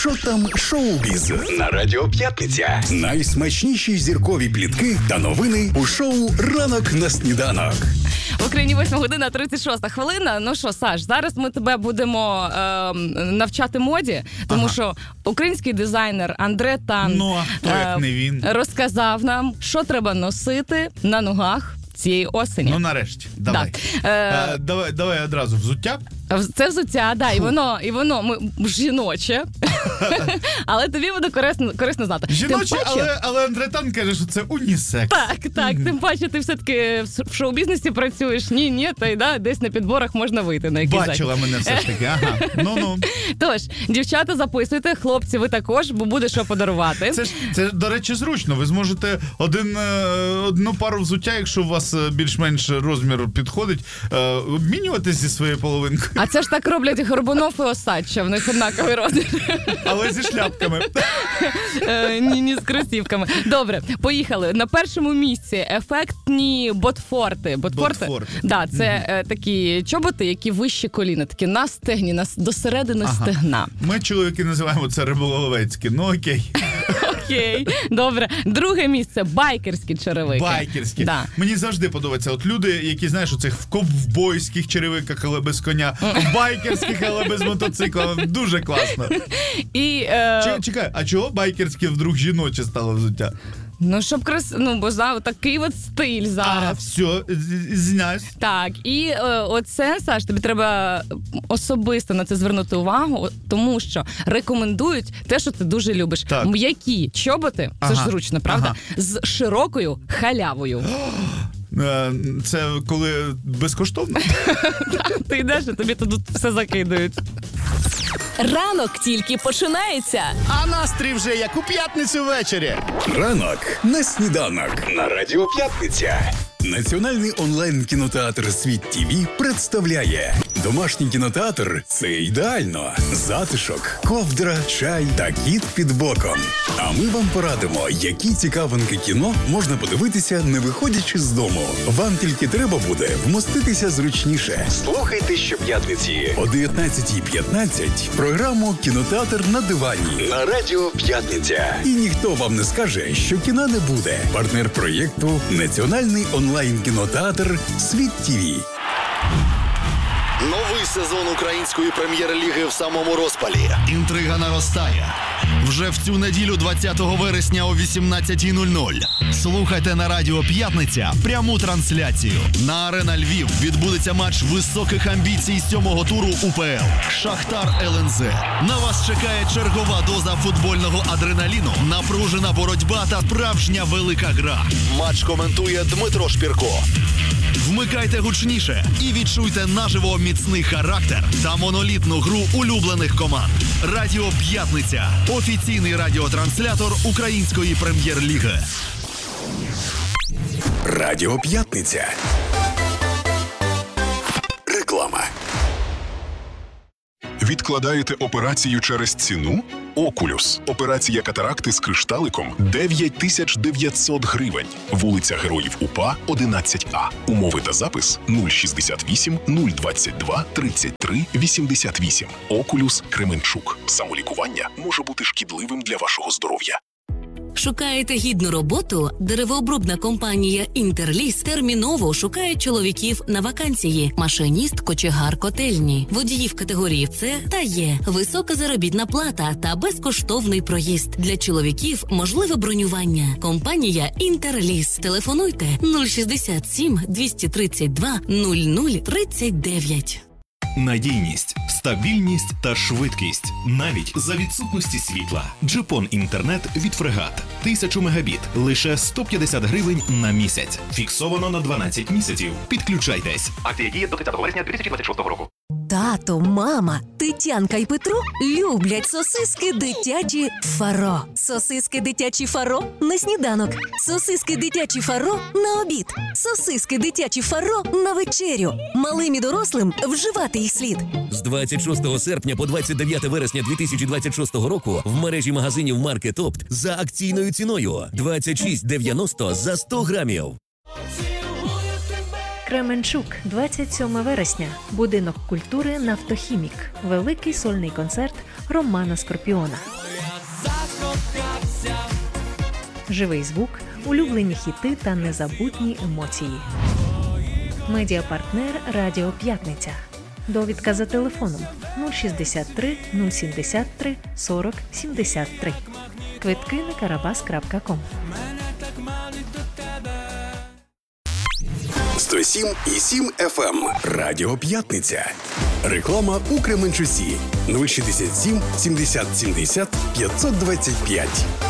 Що там шоу-біз? На Радіо П'ятниця. Найсмачніші зіркові плітки та новини у шоу «Ранок на сніданок». В Україні 8 година 36 хвилина. Ну що, Саш, зараз ми тебе будемо навчати моді, тому що український дизайнер Андре Тан розказав нам, що треба носити на ногах цієї осені. Ну, нарешті, давай. Давай одразу взуття. Це взуття, да, і воно жіноче, але тобі буде корисно знати. Жіноче, але Андре Тан каже, що це унісекс. Так, тим паче ти все-таки в шоу-бізнесі працюєш. Ні, та й десь на підборах можна вийти на якийсь захід. Бачила мене все ж таки, ну. Тож, дівчата, записуйте, хлопці, ви також, бо буде що подарувати. Це, до речі, зручно. Ви зможете одну пару взуття, якщо у вас більш-менш розмір підходить, обмінюватися зі своєю половинкою. А це ж так роблять Горбунов і Осадча, в них однаковий розмір. Але зі шляпками. Ні, з кросівками. Добре, поїхали. На першому місці ефектні ботфорти. Ботфорти? Да, це такі чоботи, які вище коліна, такі на стегні, до середини стегна. Ми, чоловіки, називаємо це риболовецькі. Ну, окей. Окей, добре. Друге місце – байкерські черевики. Байкерські. Да. Мені завжди подобаються. От люди, які, знаєш, у цих в ковбойських черевиках, але без коня, в байкерських, але без мотоцикла. Дуже класно. Чекай, а чого байкерське вдруг жіноче стало взуття? Ну, щоб бо такий от стиль зараз. Все, знясь. Так, і оце, Саш, тобі треба особисто на це звернути увагу, тому що рекомендують те, що ти дуже любиш. Так. М'які чоботи, це ж зручно, правда? З широкою халявою. Це коли безкоштовно? Ти йдеш, і тобі тут все закидають. Ранок тільки починається. А настрій вже як у п'ятницю ввечері. Ранок на сніданок. На Радіо П'ятниця. Національний онлайн-кінотеатр «Світ ТВ» представляє домашній кінотеатр – це ідеально. Затишок, ковдра, чай та кіт під боком. А ми вам порадимо, які цікавинки кіно можна подивитися, не виходячи з дому. Вам тільки треба буде вмоститися зручніше. Слухайте щоп'ятниці о 19:15 програму «Кінотеатр на дивані» на Радіо П'ятниця. І ніхто вам не скаже, що кіна не буде. Партнер проєкту – Національний онлайн-кінотеатр «Світ ТВ». Новий сезон української прем'єр-ліги в самому розпалі. Інтрига наростає. Вже в цю неділю, 20 вересня о 18:00. Слухайте на Радіо П'ятниця пряму трансляцію. На Арена Львів відбудеться матч високих амбіцій 7-го туру УПЛ. Шахтар ЛНЗ. На вас чекає чергова доза футбольного адреналіну, напружена боротьба та справжня велика гра. Матч коментує Дмитро Шпірко. Вмикайте гучніше і відчуйте наживо міцний характер та монолітну гру улюблених команд. Радіо П'ятниця. Офіційний радіотранслятор української прем'єр-ліги. Радіо П'ятниця. Реклама. Відкладаєте операцію через ціну? Окулюс. Операція катаракти з кришталиком 9900 гривень. Вулиця Героїв УПА, 11А. Умови та запис 068 022 33 88. Окулюс Кременчук. Самолікування може бути шкідливим для вашого здоров'я. Шукаєте гідну роботу? Деревообробна компанія «Інтерліс» терміново шукає чоловіків на вакансії. Машиніст, кочегар, котельні. Водіїв категорії С та Є. Висока заробітна плата та безкоштовний проїзд. Для чоловіків можливе бронювання. Компанія «Інтерліс». Телефонуйте 067 232 0039. Надійність, стабільність та швидкість. Навіть за відсутності світла. Джипон інтернет від Фрегат. 1000 мегабіт. Лише 150 гривень на місяць. Фіксовано на 12 місяців. Підключайтесь. Акція діє до 30 вересня 2026 року. Тато, мама, Тетянка і Петро люблять сосиски дитячі Фаро. Сосиски дитячі Фаро на сніданок. Сосиски дитячі Фаро на обід. Сосиски дитячі Фаро на вечерю. Малим і дорослим вживати їх слід. З 26 серпня по 29 вересня 2026 року в мережі магазинів марки Топт за акційною ціною 26,90 за 100 грамів. Кременчук, 27 вересня. Будинок культури «Нафтохімік». Великий сольний концерт Романа Скорпіона. Живий звук, улюблені хіти та незабутні емоції. Медіапартнер «Радіо П'ятниця». Довідка за телефоном 063 073 40 73. Квитки на karabas.com. 107,7 FM. Радіо П'ятниця. Реклама у Кременчусі. 067 70 70 525.